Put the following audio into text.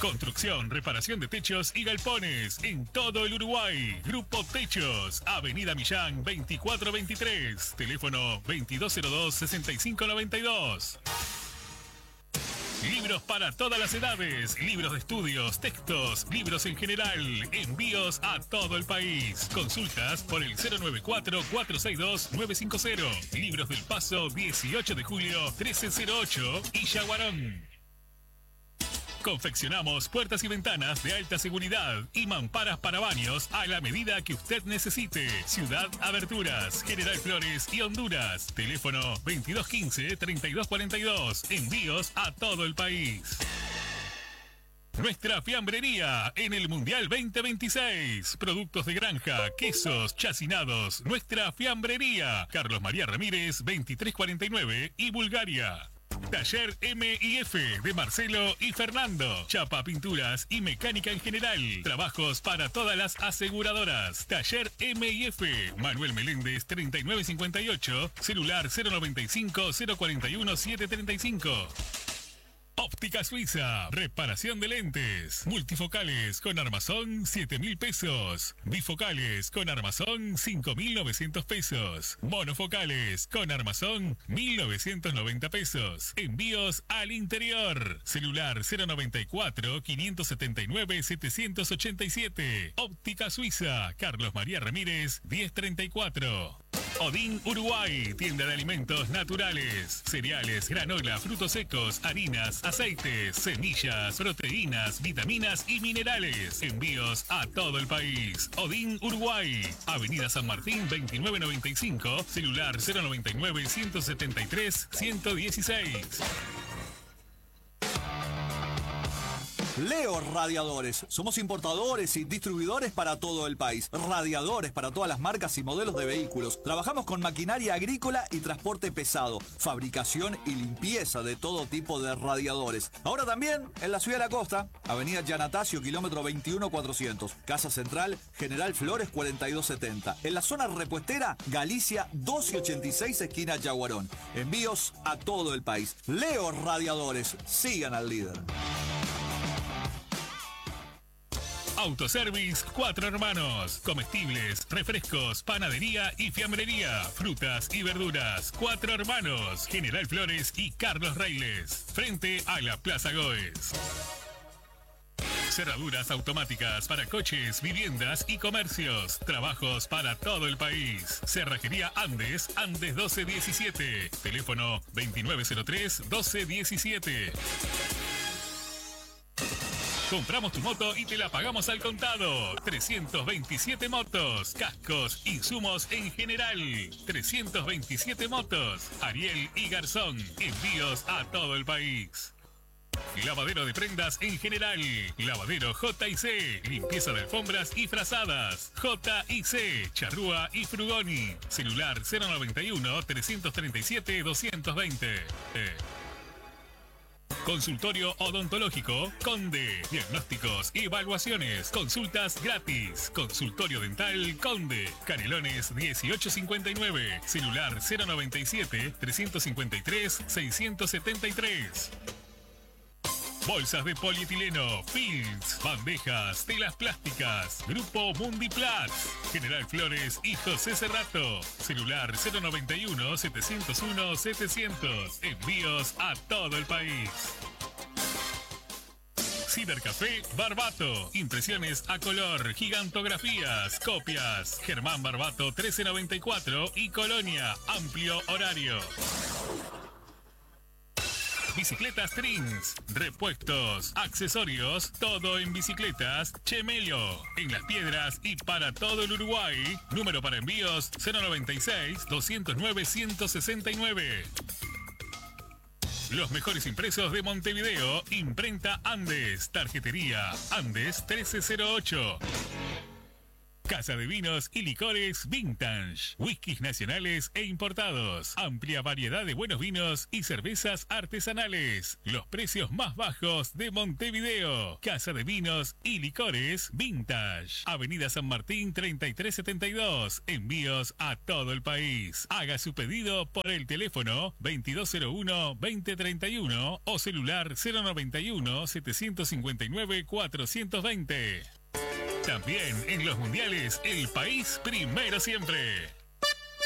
Construcción, reparación de techos y galpones en todo el Uruguay. Grupo Techos, Avenida Millán 2423, teléfono 2202-6592. Libros para todas las edades, libros de estudios, textos, libros en general, envíos a todo el país. Consultas por el 094-462-950. Libros del Paso, 18 de julio, 1308 y Yaguarón. Confeccionamos puertas y ventanas de alta seguridad y mamparas para baños a la medida que usted necesite. Ciudad Aberturas, General Flores y Honduras. Teléfono 2215-3242. Envíos a todo el país. Nuestra fiambrería en el Mundial 2026. Productos de granja, quesos, chacinados. Nuestra fiambrería. Carlos María Ramírez, 2349 y Bulgaria. Taller M&F de Marcelo y Fernando. Chapa, pinturas y mecánica en general. Trabajos para todas las aseguradoras. Taller M&F. Manuel Meléndez 3958. Celular 095-041-735. Óptica Suiza, reparación de lentes, multifocales con armazón 7.000 pesos, bifocales con armazón 5.900 pesos, monofocales con armazón 1.990 pesos, envíos al interior, celular 094-579-787, Óptica Suiza, Carlos María Ramírez 1034. Odín Uruguay, tienda de alimentos naturales, cereales, granola, frutos secos, harinas, aceites, semillas, proteínas, vitaminas y minerales. Envíos a todo el país. Odín Uruguay, Avenida San Martín 2995, celular 099-173-116. Leo Radiadores. Somos importadores y distribuidores para todo el país. Radiadores para todas las marcas y modelos de vehículos. Trabajamos con maquinaria agrícola y transporte pesado. Fabricación y limpieza de todo tipo de radiadores. Ahora también en la ciudad de la costa. Avenida Yanatacio, kilómetro 21400. Casa Central, General Flores 4270. En la zona repuestera, Galicia 1286, esquina Yaguarón. Envíos a todo el país. Leo Radiadores. Sigan al líder. Autoservice Cuatro Hermanos. Comestibles, refrescos, panadería y fiambrería. Frutas y verduras. Cuatro Hermanos. General Flores y Carlos Reiles. Frente a la Plaza Goes. Cerraduras automáticas para coches, viviendas y comercios. Trabajos para todo el país. Cerrajería Andes, Andes 1217. Teléfono 2903-1217. Compramos tu moto y te la pagamos al contado. 327 motos, cascos, insumos en general. 327 motos. Ariel y Garzón. Envíos a todo el país. Lavadero de prendas en general. Lavadero J&C. Limpieza de alfombras y frazadas. J&C. Charrúa y Frugoni. Celular 091-337-220. Consultorio odontológico Conde. Diagnósticos y evaluaciones. Consultas gratis. Consultorio dental Conde. Canelones 1859. Celular 097-353-673. Bolsas de polietileno, Fields, bandejas, telas plásticas. Grupo Mundiplat. General Flores y José Cerrato. Celular 091-701-700. Envíos a todo el país. Cibercafé Barbato. Impresiones a color, gigantografías, copias. Germán Barbato 1394 y Colonia. Amplio horario. Bicicletas Trins, repuestos, accesorios, todo en bicicletas Chemelio, en Las Piedras y para todo el Uruguay. Número para envíos 096-209-169. Los mejores impresos de Montevideo, Imprenta Andes, Tarjetería Andes 1308. Casa de Vinos y Licores Vintage. Whiskies nacionales e importados. Amplia variedad de buenos vinos y cervezas artesanales. Los precios más bajos de Montevideo. Casa de Vinos y Licores Vintage. Avenida San Martín 3372. Envíos a todo el país. Haga su pedido por el teléfono 2201-2031 o celular 091-759-420. También en los mundiales, el país primero siempre.